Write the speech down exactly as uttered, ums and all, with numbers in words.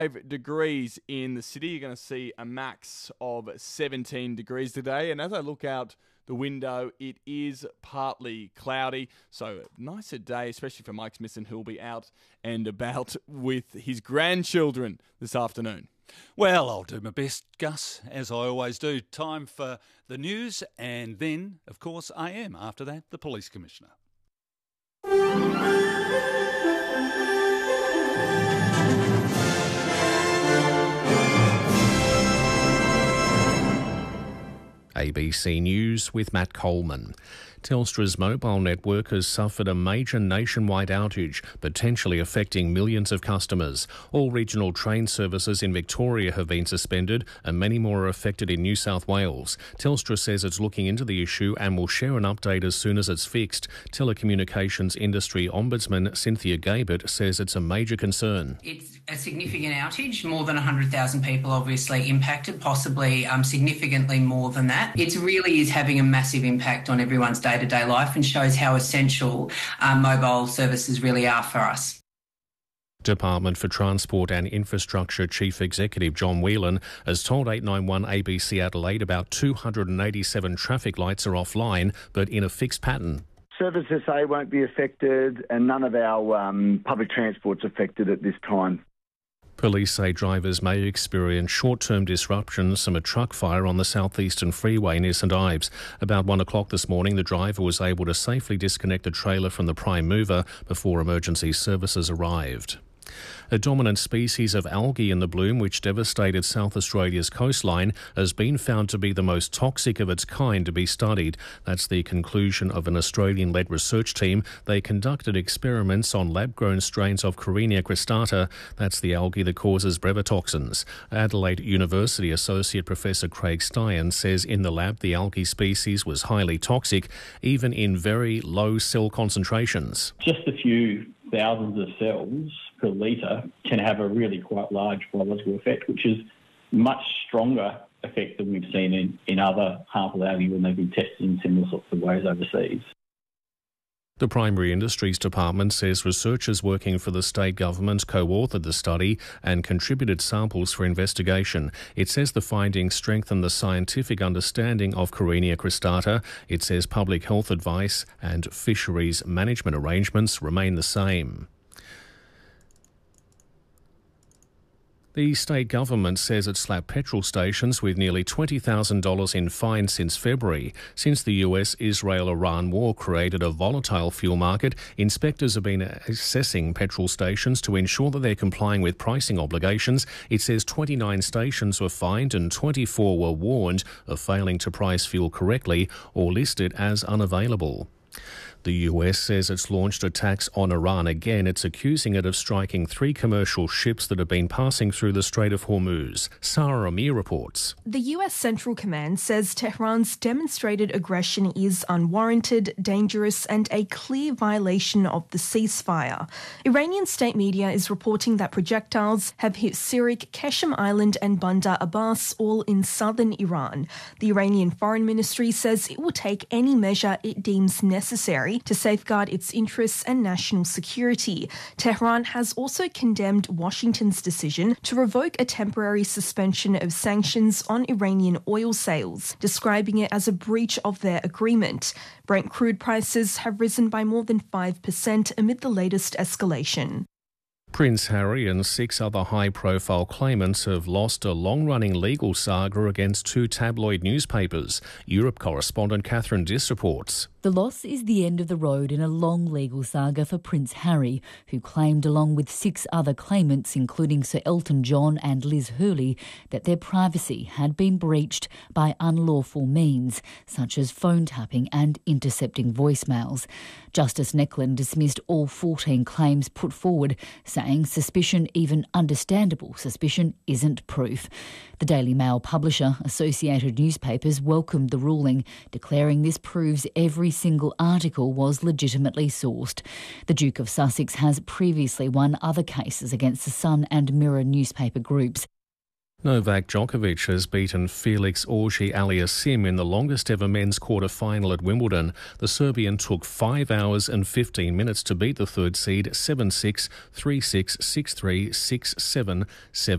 Five degrees in the city. You're going to see a max of seventeen degrees today. And as I look out the window, it is partly cloudy. So a nicer day, especially for Mike Smithson, who'll be out and about with his grandchildren this afternoon. Well, I'll do my best, Gus, as I always do. Time for the news and then, of course, A M. After that, the Police Commissioner. A B C News with Matt Coleman. Telstra's mobile network has suffered a major nationwide outage, potentially affecting millions of customers. All regional train services in Victoria have been suspended and many more are affected in New South Wales. Telstra says it's looking into the issue and will share an update as soon as it's fixed. Telecommunications Industry Ombudsman Cynthia Gabert says it's a major concern. It's a significant outage, more than one hundred thousand people obviously impacted, possibly um, significantly more than that. It really is having a massive impact on everyone's day-to-day life and shows how essential um, mobile services really are for us. Department for Transport and Infrastructure Chief Executive John Whelan has told eight nine one A B C Adelaide about two hundred eighty-seven traffic lights are offline, but in a fixed pattern. Service S A won't be affected and none of our um, public transport's affected at this time. Police say drivers may experience short-term disruptions from a truck fire on the southeastern freeway near St Ives. About one o'clock this morning, the driver was able to safely disconnect a trailer from the prime mover before emergency services arrived. A dominant species of algae in the bloom, which devastated South Australia's coastline, has been found to be the most toxic of its kind to be studied. That's the conclusion of an Australian-led research team. They conducted experiments on lab-grown strains of Karenia cristata. That's the algae that causes brevetoxins. Adelaide University Associate Professor Craig Stein says in the lab the algae species was highly toxic, even in very low cell concentrations. Just a few thousands of cells per litre can have a really quite large biological effect, which is much stronger effect than we've seen in, in other harmful algae when they've been tested in similar sorts of ways overseas. The Primary Industries Department says researchers working for the state government co-authored the study and contributed samples for investigation. It says the findings strengthen the scientific understanding of Karenia cristata. It says public health advice and fisheries management arrangements remain the same. The state government says it slapped petrol stations with nearly twenty thousand dollars in fines since February. Since the U S Israel Iran war created a volatile fuel market, inspectors have been assessing petrol stations to ensure that they're complying with pricing obligations. It says twenty-nine stations were fined and twenty-four were warned of failing to price fuel correctly or listed as unavailable. The U S says it's launched a tax on Iran again. It's accusing it of striking three commercial ships that have been passing through the Strait of Hormuz. Sarah Amir reports. The U S Central Command says Tehran's demonstrated aggression is unwarranted, dangerous and a clear violation of the ceasefire. Iranian state media is reporting that projectiles have hit Sirik, Keshem Island and Bandar Abbas, all in southern Iran. The Iranian Foreign Ministry says it will take any measure it deems necessary to safeguard its interests and national security. Tehran has also condemned Washington's decision to revoke a temporary suspension of sanctions on Iranian oil sales, describing it as a breach of their agreement. Brent crude prices have risen by more than five percent amid the latest escalation. Prince Harry and six other high-profile claimants have lost a long-running legal saga against two tabloid newspapers. Europe correspondent Catherine Diss reports. The loss is the end of the road in a long legal saga for Prince Harry, who claimed along with six other claimants, including Sir Elton John and Liz Hurley, that their privacy had been breached by unlawful means, such as phone tapping and intercepting voicemails. Justice Necklin dismissed all fourteen claims put forward, saying suspicion, even understandable suspicion, isn't proof. The Daily Mail publisher, Associated Newspapers, welcomed the ruling, declaring this proves every single article was legitimately sourced. The Duke of Sussex has previously won other cases against the Sun and Mirror newspaper groups. Novak Djokovic has beaten Felix Auger-Aliassime in the longest ever men's quarter-final at Wimbledon. The Serbian took five hours and fifteen minutes to beat the third seed seven six, three six, six three, six seven, seven.